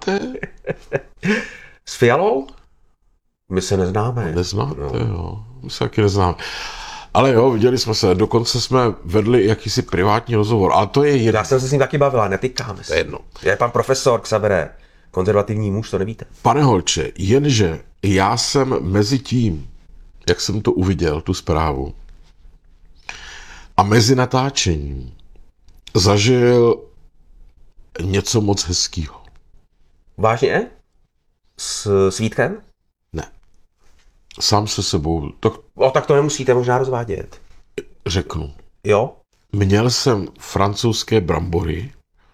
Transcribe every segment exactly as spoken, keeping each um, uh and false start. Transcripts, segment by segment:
neznáte? S Fialou? My se neznáme. Neznáte, no. Jo. My se taky neznáme. Ale jo, viděli jsme se, dokonce jsme vedli jakýsi privátní rozhovor, ale to je jedno. Já jsem se s ním taky bavila, netýkáme se. To je jedno. Je pan profesor Xavere, konzervativní muž, to nevíte. Pane Holče, jenže já jsem mezi tím, jak jsem to uviděl, tu zprávu, a mezi natáčením zažil něco moc hezkýho. Vážně? S Svítkem? Ne. Sám se sebou, to O, tak to nemusíte možná rozvádět. řeknu. Jo? Měl jsem francouzské brambory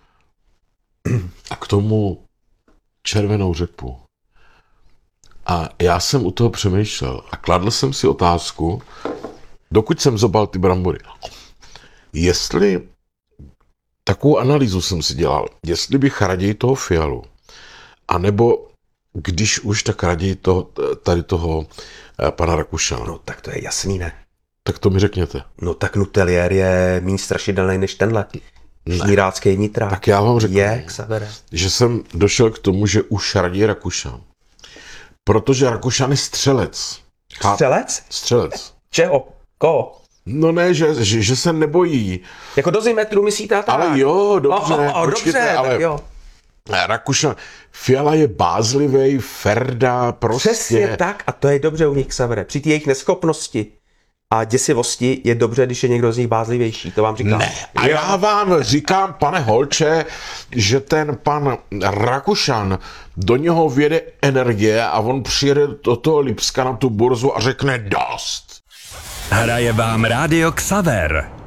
a k tomu červenou řepu. A já jsem u toho přemýšlel a kladl jsem si otázku, dokud jsem zobal ty brambory, jestli, takovou analýzu jsem si dělal, jestli bych raději toho Fialu, anebo když už, tak raději toho, tady toho eh, pana Rakušana. No tak to je jasný, ne? Tak to mi řekněte. No tak Nutelier je méně strašidelný než tenhle. Žnírácký nitrák. Tak já vám řeknu, Je, Xavere. že jsem došel k tomu, že už raději Rakušan. Protože Rakušan je střelec. Cháp- Střelec? Střelec. Čeho? Koho? No ne, že, že, že se nebojí. Jako dozimetru myslíte tak? Ale jo, dobře. O, o, o, počkejte, dobře, ale tak jo. Rakušan, Fiala je bázlivý, Ferda, prostě. Přesně tak a to je dobře u nich, Xavere. Při té jejich neschopnosti a děsivosti je dobře, když je někdo z nich bázlivější, to vám říkám. Ne, a já vám říkám, pane Holče, že ten pan Rakušan, do něho vjede energie a on přijede do toho Lipska na tu burzu a řekne dost. Hraje vám Rádio Xaver.